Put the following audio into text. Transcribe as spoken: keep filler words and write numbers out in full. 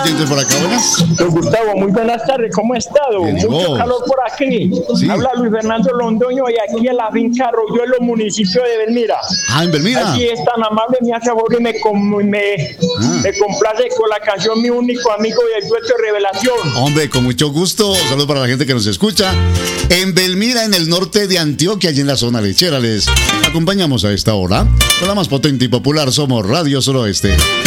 oyentes por acá, buenas. Don Gustavo, muy buenas tardes, ¿cómo ha estado? Bien, Mucho vos. calor por aquí. Sí. Habla Luis Fernando Londoño y aquí en la finca Arroyuelo, municipio de Belmira. Ah, en Belmira. Aquí es tan amable, me hace favor y me, com- me, Ah. me complace con la canción Mi Único Amigo y el dueto de Revelación. Hombre, con mucho gusto. Saludos para la gente que nos escucha. En Belmira, en el norte de Antioquia, allí en la zona lechera, les acompañamos a esta hora. Con la más potente y popular, somos Radio Suroeste.